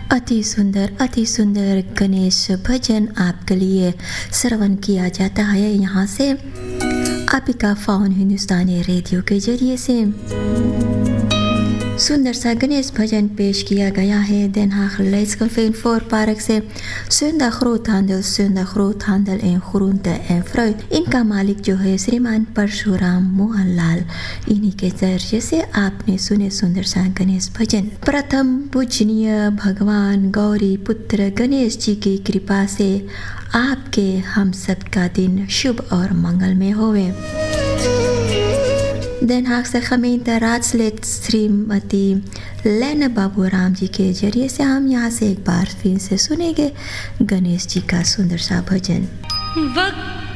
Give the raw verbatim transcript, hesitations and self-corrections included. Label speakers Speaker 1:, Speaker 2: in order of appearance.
Speaker 1: अति सुंदर अति सुंदर गणेश भजन आपके लिए श्रवण किया जाता है यहाँ से आपका फाउन हिंदुस्तानी रेडियो के जरिए से। सुंदर सा गणेश भजन पेश किया गया है Den Haag Leidscafé voor park से। सुंदर ग्रोथhandel सुंदर ग्रोथhandel en groente en fruit, इनका मालिक जो है श्रीमान परशुराम मोहनलाल, इन्हीं के जरिए से आपने सुने सुंदर सा गणेश भजन। प्रथम पूजनीय भगवान गौरी पुत्र गणेश जी की कृपा से आपके हम सब का दिन शुभ और मंगलमय होवे। Den Haag से gemeente राजलेट श्रीमती लेना बाबू राम जी के जरिए से हम यहाँ से एक बार फिर से सुनेंगे गणेश जी का सुंदर सा भजन।
Speaker 2: वक्त